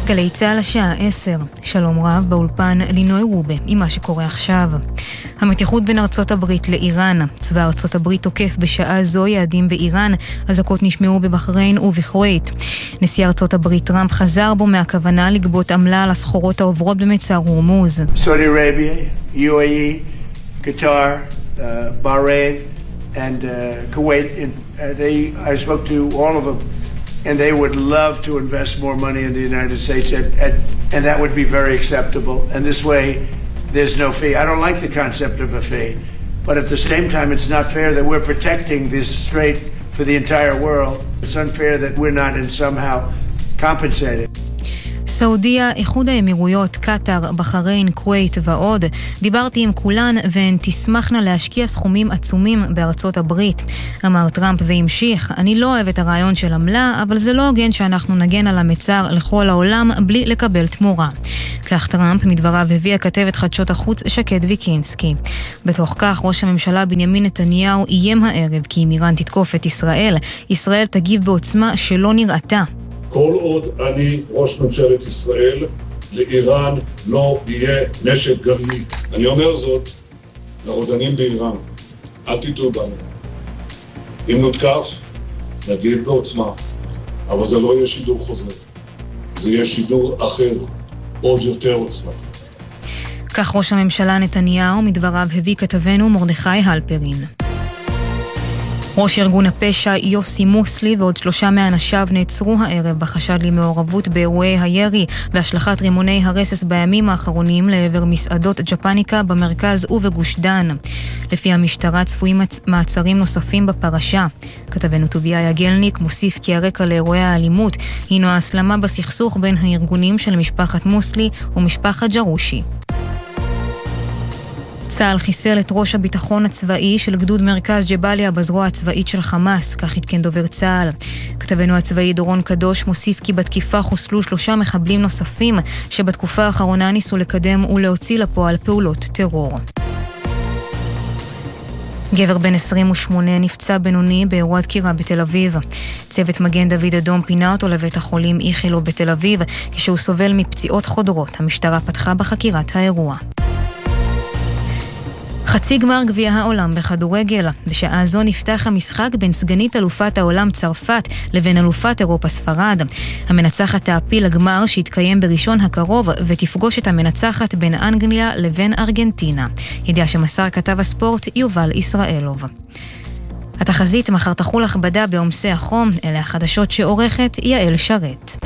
גלי צהל השעה 10. שלום רב באולפן לינוי רובה עם מה שקורה עכשיו. המתיחות בין ארצות הברית לאיראן. צבא ארצות הברית תוקף בשעה זו יעדים באיראן. אזעקות נשמעו בבחריין ובכווית. נשיא ארצות הברית טראמפ חזר בו מהכוונה לגבות עמלה על הסחורות העוברות במצר הורמוז. Saudi Arabia, UAE, Qatar, Bahrain and Kuwait. I spoke to all of them. And they would love to invest more money in the United States, and that would be very acceptable. And this way, there's no fee. I don't like the concept of a fee, but at the same time, it's not fair that we're protecting this strait for the entire world. It's unfair that we're not in somehow compensated. סעודיה, איחוד האמירויות, קטר, בחריין, כווית ועוד. דיברתי עם כולן והן תשמחנה להשקיע סכומים עצומים בארצות הברית. אמר טראמפ והמשיך, אני לא אוהב את הרעיון של עמלה, אבל זה לא הוגן שאנחנו נגן על המצר לכל העולם בלי לקבל תמורה. כך טראמפ מדבריו הביא כתבת חדשות החוץ שקד ויקינסקי. בתוך כך ראש הממשלה בנימין נתניהו איים הערב כי אם איראן תתקוף את ישראל, ישראל תגיב בעוצמה שלא נראתה. כל עוד אני ראש ממשלת ישראל, לאיראן לא יהיה נשק גרעיני. אני אומר זאת לרודנים באיראן, אל תטעו בנו. אם נותקף, נגיב בעוצמה, אבל זה לא יהיה שידור חוזר. זה יהיה שידור אחר, עוד יותר עוצמה. כך ראש הממשלה נתניהו מדבריו הביא כתבנו מרדכי הלפרין. ראש ארגון הפשע יוסי מוסלי ועוד 3 מאנשיו נעצרו הערב בחשד למעורבות באירועי הירי והשלכת רימוני הרסס בימים האחרונים לעבר מסעדות ג'פניקה במרכז ובגוש דן. לפי המשטרה צפויים מעצרים נוספים בפרשה. כתבנו טוביה יגלניק מוסיף כי הרקע לאירועי האלימות הינו ההסלמה בסכסוך בין הארגונים של משפחת מוסלי ומשפחת ג'רושי. צה"ל חיסל את ראש הביטחון הצבאי של גדוד מרכז ג'באליה בזרוע הצבאית של חמאס, כך התקן דובר צה"ל. כתבנו הצבאי דורון קדוש מוסיף כי בתקיפה חוסלו 3 מחבלים נוספים שבתקופה האחרונה ניסו לקדם ולהוציא לפועל פעולות טרור. גבר בן 28 נפצע בינוני באירוע דקירה בתל אביב. צוות מגן דוד אדום פינה אותו לבית החולים איכילוב בתל אביב כשהוא סובל מפציעות חודרות. המשטרה פתחה בחקירת האירוע. חצי גמר גביע העולם בכדורגל. בשעה זו נפתח המשחק בין סגנית אלופת העולם צרפת לבין אלופת אירופה ספרד. המנצחת תעפיל לגמר שהתקיים בראשון הקרוב ותפגוש את המנצחת בין אנגליה לבין ארגנטינה. ידיעה שמסר כתב הספורט יובל ישראלוב. התחזית מחר תחול הכבדה בעומסי החום. אלה החדשות שעורכת יעל שרת.